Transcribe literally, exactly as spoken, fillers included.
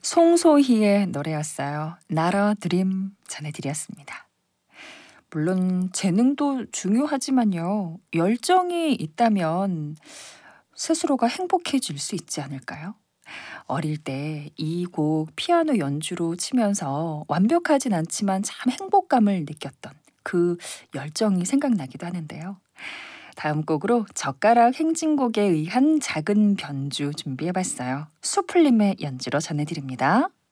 송소희의 노래였어요. 나라 드림 전해드렸습니다. 물론 재능도 중요하지만요. 열정이 있다면 스스로가 행복해질 수 있지 않을까요? 어릴 때 이 곡 피아노 연주로 치면서 완벽하진 않지만 참 행복감을 느꼈던 그 열정이 생각나기도 하는데요. 다음 곡으로 젓가락 행진곡에 의한 작은 변주 준비해봤어요. 수풀림의 연주로 전해드립니다.